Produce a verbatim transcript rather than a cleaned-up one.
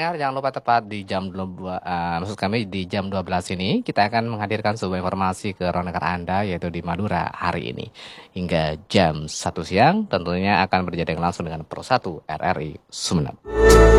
pendengar, jangan lupa tepat di jam dua, uh, maksud kami di jam dua belas ini kita akan menghadirkan sebuah informasi ke ruang dengar Anda yaitu di Madura hari ini. Hingga jam satu siang tentunya akan berjalan langsung dengan Pro satu R R I Sumeneb.